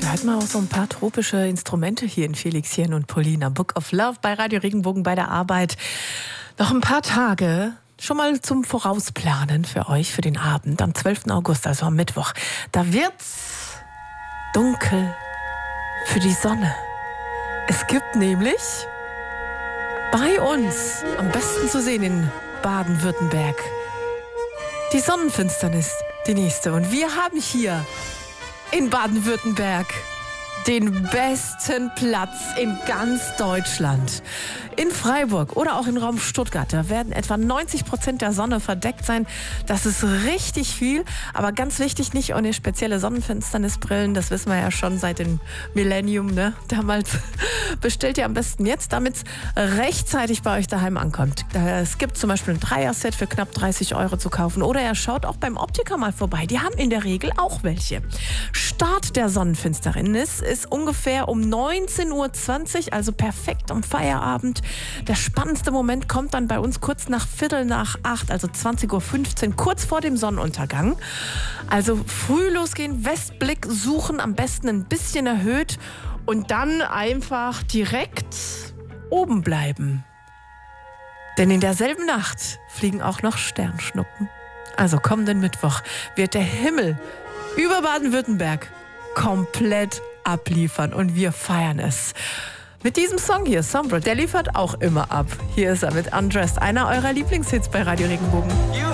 hört mal auch so ein paar tropische Instrumente hier in Felixchen und Paulina. Book of Love bei Radio Regenbogen bei der Arbeit. Noch ein paar Tage schon mal zum Vorausplanen für euch, für den Abend am 12. August, also am Mittwoch. Da wird's dunkel für die Sonne. Es gibt nämlich bei uns, am besten zu sehen in Baden-Württemberg, die Sonnenfinsternis, die nächste. Und wir haben hier in Baden-Württemberg den besten Platz in ganz Deutschland. In Freiburg oder auch im Raum Stuttgart, da werden etwa 90% der Sonne verdeckt sein. Das ist richtig viel, aber ganz wichtig, nicht ohne spezielle Sonnenfinsternisbrillen. Das wissen wir ja schon seit dem Millennium, ne? Damals bestellt ihr am besten jetzt, damit es rechtzeitig bei euch daheim ankommt. Es gibt zum Beispiel ein Dreier-Set für knapp 30 € zu kaufen. Oder ihr schaut auch beim Optiker mal vorbei. Die haben in der Regel auch welche. Start der Sonnenfinsternis ist ungefähr um 19:20 Uhr, also perfekt um Feierabend. Der spannendste Moment kommt dann bei uns kurz nach 7:45, also 20:15 Uhr, kurz vor dem Sonnenuntergang. Also früh losgehen, Westblick suchen, am besten ein bisschen erhöht und dann einfach direkt oben bleiben. Denn in derselben Nacht fliegen auch noch Sternschnuppen. Also kommenden Mittwoch wird der Himmel über Baden-Württemberg komplett abliefern und wir feiern es. Mit diesem Song hier, Sombra, der liefert auch immer ab. Hier ist er mit Undressed, einer eurer Lieblingshits bei Radio Regenbogen.